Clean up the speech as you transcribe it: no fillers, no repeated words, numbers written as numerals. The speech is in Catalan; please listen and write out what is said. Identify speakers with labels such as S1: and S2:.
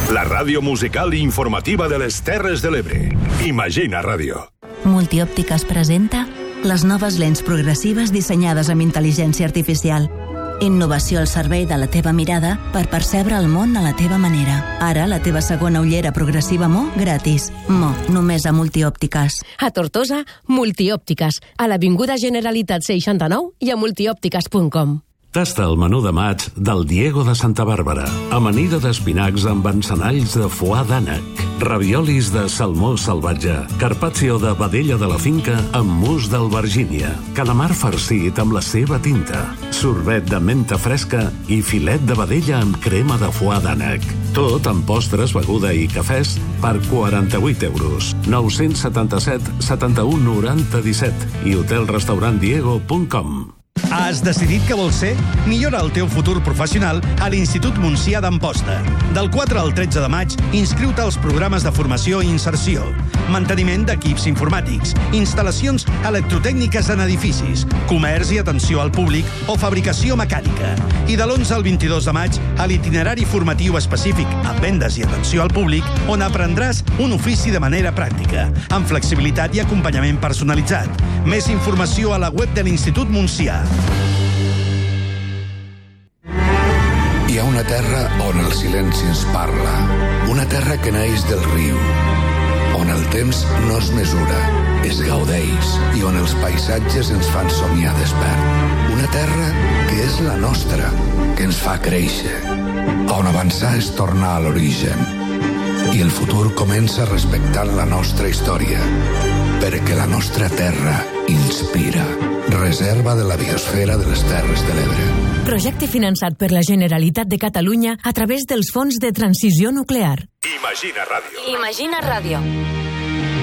S1: La ràdio musical i informativa de les Terres de l'Ebre. Imagina Ràdio.
S2: Multiòptiques presenta les noves lents progressives dissenyades amb intel·ligència artificial. Innovació al servei de la teva mirada per percebre el món a la teva manera. Ara, la teva segona ullera progressiva Mo gratis. Mo, només a Multiòptiques.
S3: A Tortosa, Multiòptiques. A l'Avinguda Generalitat 69 i a multiòptiques.com.
S4: Tasta el menú de maig del Diego de Santa Bàrbara. Amanida d'espinacs amb encenalls de foie d'ànec, raviolis de salmó salvatge, carpaccio de vedella de la finca amb mus d'albergínia, calamar farcit amb la seva tinta, sorbet de menta fresca i filet de vedella amb crema de foie d'ànec. Tot amb postres, beguda i cafès per 48 euros. 977 71 90 17 i hotelrestaurantdiego.com.
S5: Has decidit què vols ser? Millora el teu futur professional a l'Institut Montsià d'Amposta. Del 4 al 13 de maig, inscriu-te als programes de formació i inserció, manteniment d'equips informàtics, instal·lacions electrotècniques en edificis, comerç i atenció al públic o fabricació mecànica. I de l'11 al 22 de maig, a l'itinerari formatiu específic en vendes i atenció al públic, on aprendràs un ofici de manera pràctica, amb flexibilitat i acompanyament personalitzat. Més informació a la web de l'Institut Montsià.
S6: Hi ha una terra on el silenci ens parla, una terra que neix del riu, on el temps no es mesura, es gaudeix i on els paisatges ens fan somiar despert. Una terra que és la nostra, que ens fa créixer, on avançar és tornar a l'origen i el futur comença respectant la nostra història, perquè la nostra terra inspira. Reserva de la biosfera de les Terres de l'Ebre.
S7: Projecte finançat per la Generalitat de Catalunya a través dels fons de transició nuclear.
S1: Imagina Ràdio.
S2: Imagina Ràdio.